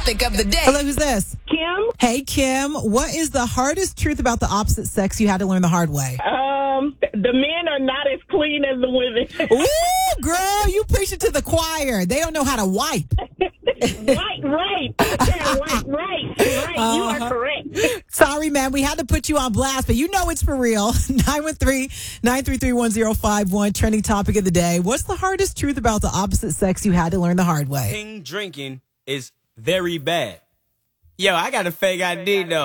topic of the day. Hello, who's this? Kim, Hey, Kim. What is the hardest truth about the opposite sex you had to learn the hard way? the men are not as clean as the women. Ooh, girl, you preach it to the choir. They don't know how to wipe. right. Yeah, right. You are correct. Sorry, man. We had to put you on blast, but you know it's for real. 913-933-1051, trending topic of the day. What's the hardest truth about the opposite sex you had to learn the hard way? Drinking is very bad. Yo, I got a fake ID, though.